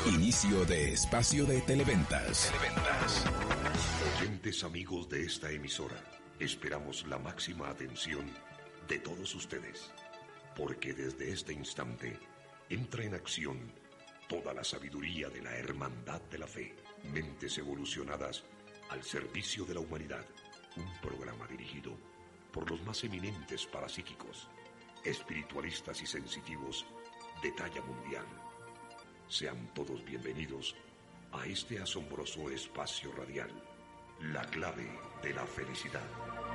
Inicio de espacio de Televentas. Oyentes amigos de esta emisora, esperamos la máxima atención de todos ustedes, porque desde este instante entra en acción toda la sabiduría de la hermandad de la fe, mentes evolucionadas al servicio de la humanidad, un programa dirigido por los más eminentes parapsíquicos, espiritualistas y sensitivos de talla mundial. Sean todos bienvenidos a este asombroso espacio radial, la clave de la felicidad.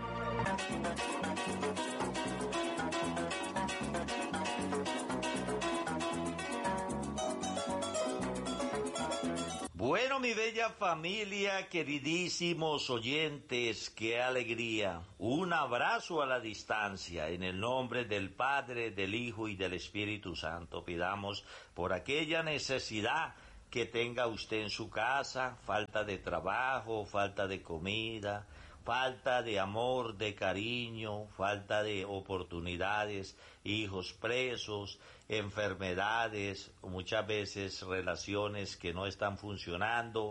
Bueno, mi bella familia, queridísimos oyentes, qué alegría. Un abrazo a la distancia, en el nombre del Padre, del Hijo y del Espíritu Santo. Pidamos por aquella necesidad que tenga usted en su casa, falta de trabajo, falta de comida, falta de amor, de cariño, falta de oportunidades, hijos presos, enfermedades, muchas veces relaciones que no están funcionando,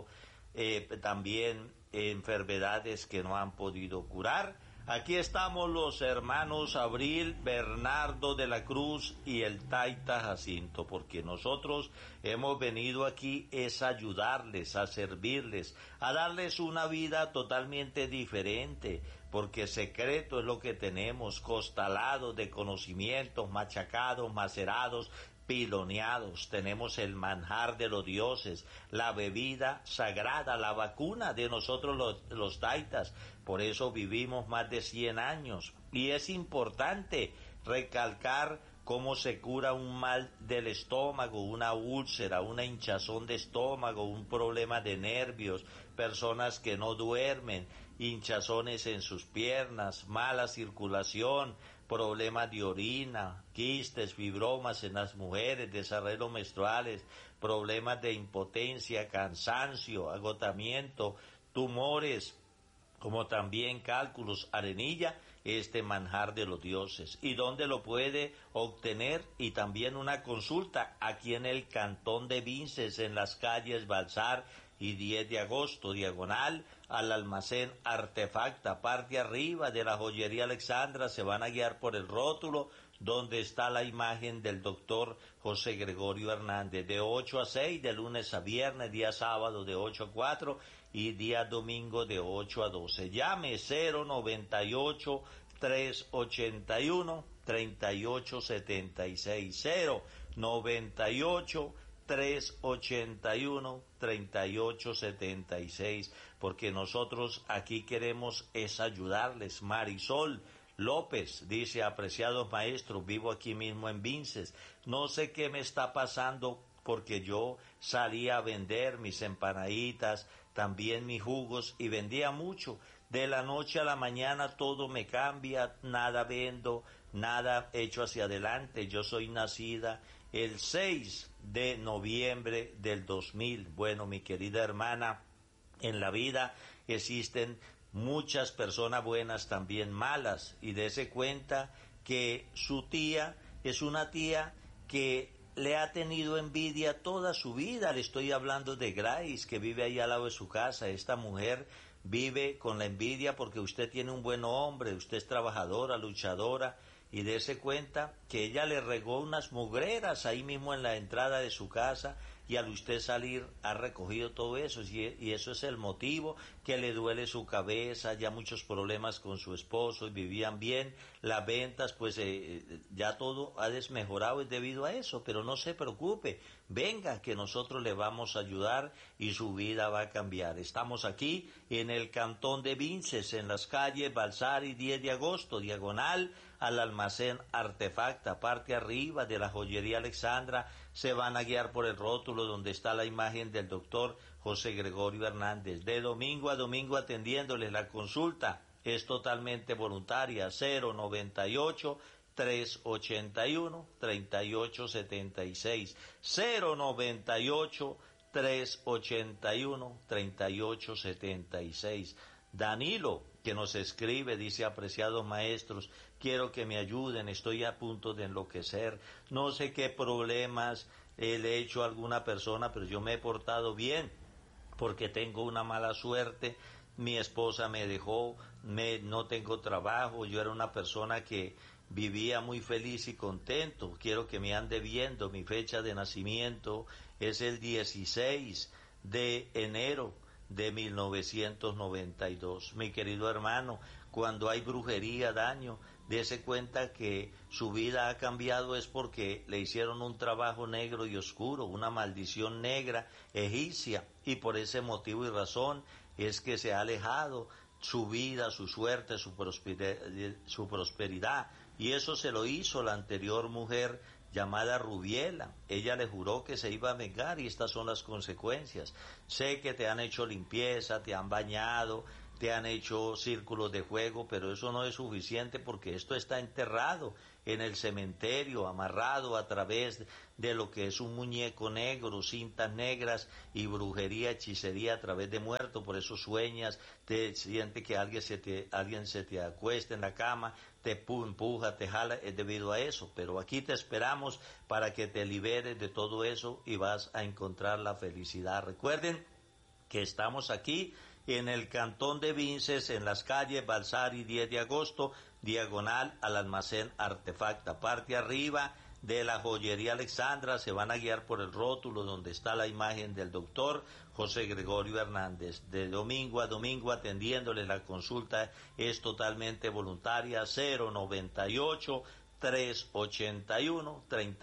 también enfermedades que no han podido curar. Aquí estamos los hermanos Abril, Bernardo de la Cruz y el Taita Jacinto, porque nosotros hemos venido aquí es a ayudarles, a servirles, a darles una vida totalmente diferente, porque secreto es lo que tenemos, costalados de conocimientos, machacados, macerados, piloneados. Tenemos el manjar de los dioses, la bebida sagrada, la vacuna de nosotros los taitas. Por eso vivimos más de 100 años. Y es importante recalcar cómo se cura un mal del estómago, una úlcera, una hinchazón de estómago, un problema de nervios, personas que no duermen, hinchazones en sus piernas, mala circulación, problemas de orina, quistes, fibromas en las mujeres, desarreglos menstruales, problemas de impotencia, cansancio, agotamiento, tumores, como también cálculos, arenilla, este manjar de los dioses. ¿Y dónde lo puede obtener? Y también una consulta aquí en el Cantón de Vinces, en las calles Balsar y 10 de agosto, diagonal al almacén Artefacta, parte arriba de la joyería Alexandra. Se van a guiar por el rótulo donde está la imagen del doctor José Gregorio Hernández, de 8 a 6, de lunes a viernes, día sábado de 8 a 4 y día domingo de 8 a 12. Llame 098 381 3876, 098 381-3876, porque nosotros aquí queremos es ayudarles. Marisol López dice: apreciados maestros, vivo aquí mismo en Vinces, no sé qué me está pasando, porque yo salía a vender mis empanaditas, también mis jugos, y vendía mucho. De la noche a la mañana todo me cambia, nada vendo, nada hecho hacia adelante. Yo soy nacida el 6 de noviembre del 2000. Bueno, mi querida hermana, en la vida existen muchas personas buenas, también malas, y dése cuenta que su tía es una tía que le ha tenido envidia toda su vida. Le estoy hablando de Grace, que vive ahí al lado de su casa. Esta mujer vive con la envidia porque usted tiene un buen hombre, usted es trabajadora, luchadora, y dése cuenta que ella le regó unas mugreras ahí mismo en la entrada de su casa, y al usted salir ha recogido todo eso, y eso es el motivo que le duele su cabeza. Ya muchos problemas con su esposo, y vivían bien, las ventas, pues ya todo ha desmejorado, es debido a eso. Pero no se preocupe, venga, que nosotros le vamos a ayudar y su vida va a cambiar. Estamos aquí en el Cantón de Vinces, en las calles Balsar y 10 de agosto, diagonal al almacén Artefacta, parte arriba de la joyería Alexandra. Se van a guiar por el rótulo donde está la imagen del doctor José Gregorio Hernández. De domingo a domingo atendiéndoles. La consulta es totalmente voluntaria. 098 381 3876, 098 381 3876. Danilo, que nos escribe, dice: apreciados maestros, quiero que me ayuden, estoy a punto de enloquecer, no sé qué problemas le he hecho a alguna persona, pero yo me he portado bien porque tengo una mala suerte. Mi esposa me dejó, no tengo trabajo, yo era una persona que vivía muy feliz y contento. Quiero que me ande viendo, mi fecha de nacimiento es el 16 de enero de 1992. Mi querido hermano, cuando hay brujería, daño, dése cuenta que su vida ha cambiado es porque le hicieron un trabajo negro y oscuro, una maldición negra egipcia, y por ese motivo y razón es que se ha alejado su vida, su suerte, su prosperidad, y eso se lo hizo la anterior mujer llamada Rubiela. Ella le juró que se iba a vengar y estas son las consecuencias. Sé que te han hecho limpieza, te han bañado, te han hecho círculos de fuego, pero eso no es suficiente porque esto está enterrado en el cementerio, amarrado a través de lo que es un muñeco negro, cintas negras y brujería, hechicería a través de muertos. Por eso sueñas, te sientes que alguien se te acuesta en la cama, te empuja, te jala, es debido a eso. Pero aquí te esperamos para que te liberes de todo eso y vas a encontrar la felicidad. Recuerden que estamos aquí en el Cantón de Vinces, en las calles Balsar y 10 de agosto, diagonal al almacén Artefacta. Parte arriba de la joyería Alexandra, se van a guiar por el rótulo donde está la imagen del doctor José Gregorio Hernández. De domingo a domingo atendiéndole, la consulta es totalmente voluntaria. 098 381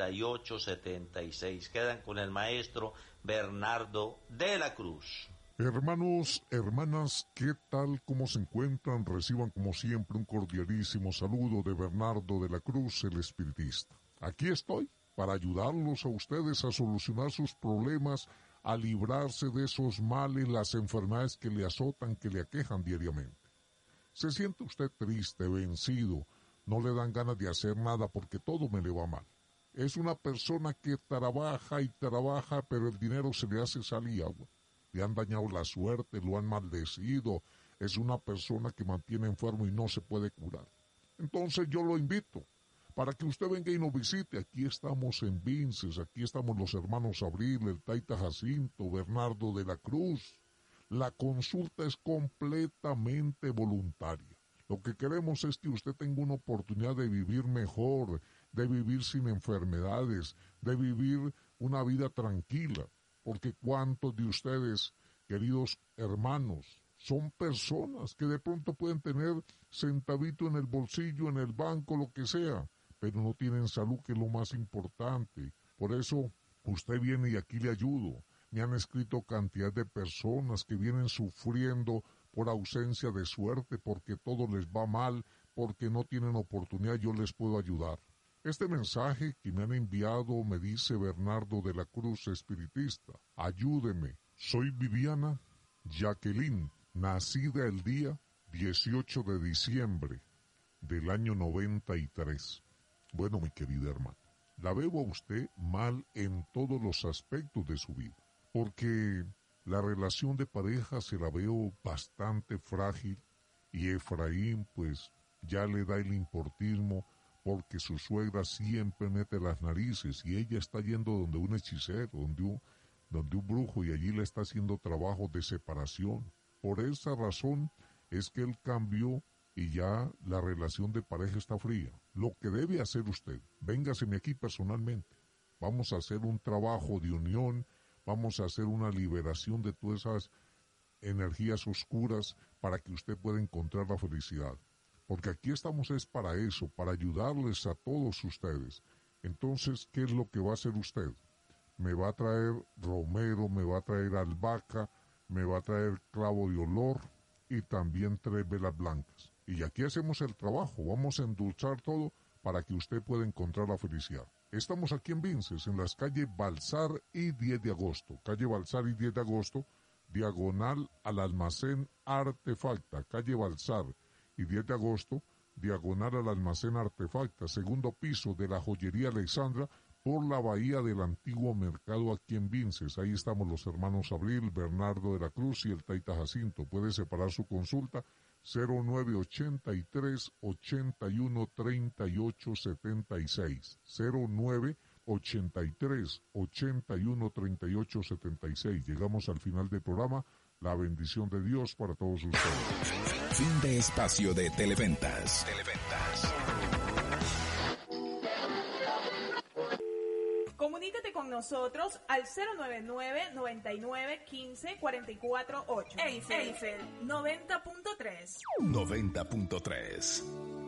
3876. Quedan con el maestro Bernardo de la Cruz. Hermanos, hermanas, ¿qué tal? ¿Cómo se encuentran? Reciban como siempre un cordialísimo saludo de Bernardo de la Cruz, el espiritista. Aquí estoy para ayudarlos a ustedes a solucionar sus problemas, a librarse de esos males, las enfermedades que le azotan, que le aquejan diariamente. ¿Se siente usted triste, vencido? No le dan ganas de hacer nada porque todo me le va mal. Es una persona que trabaja y trabaja, pero el dinero se le hace sal y agua. Le han dañado la suerte, lo han maldecido, es una persona que mantiene enfermo y no se puede curar. Entonces yo lo invito para que usted venga y nos visite. Aquí estamos en Vinces, aquí estamos los hermanos Abril, el Taita Jacinto, Bernardo de la Cruz. La consulta es completamente voluntaria. Lo que queremos es que usted tenga una oportunidad de vivir mejor, de vivir sin enfermedades, de vivir una vida tranquila. Porque cuántos de ustedes, queridos hermanos, son personas que de pronto pueden tener centavito en el bolsillo, en el banco, lo que sea, pero no tienen salud, que es lo más importante. Por eso usted viene y aquí le ayudo. Me han escrito cantidad de personas que vienen sufriendo por ausencia de suerte, porque todo les va mal, porque no tienen oportunidad. Yo les puedo ayudar. Este mensaje que me han enviado me dice Bernardo de la Cruz, espiritista. Ayúdeme. Soy Viviana Jacqueline, nacida el día 18 de diciembre del año 93. Bueno, mi querida hermana, la veo a usted mal en todos los aspectos de su vida, porque la relación de pareja se la veo bastante frágil y Efraín pues ya le da el importismo, porque su suegra siempre mete las narices y ella está yendo donde un hechicero, donde un brujo, y allí le está haciendo trabajos de separación. Por esa razón es que él cambió y ya la relación de pareja está fría. Lo que debe hacer usted, véngaseme aquí personalmente. Vamos a hacer un trabajo de unión, vamos a hacer una liberación de todas esas energías oscuras para que usted pueda encontrar la felicidad. Porque aquí estamos es para eso, para ayudarles a todos ustedes. Entonces, ¿qué es lo que va a hacer usted? Me va a traer romero, me va a traer albahaca, me va a traer clavo de olor y también 3 velas blancas. Y aquí hacemos el trabajo, vamos a endulzar todo para que usted pueda encontrar la felicidad. Estamos aquí en Vinces, en las calles Balsar y 10 de agosto. Calle Balsar y 10 de agosto, diagonal al almacén Artefacta, calle Balsar y 10 de agosto, diagonal al almacén Artefacta, segundo piso de la joyería Alexandra, por la bahía del antiguo mercado aquí en Vinces. Ahí estamos los hermanos Abril, Bernardo de la Cruz y el Taita Jacinto. Puede separar su consulta 0983 81 38 76. 09 83 81 38 76. Llegamos al final del programa. La bendición de Dios para todos ustedes. Fin de espacio de Televentas. Comunícate con nosotros al 099-9915-448. Eiffel 90.3. 90.3.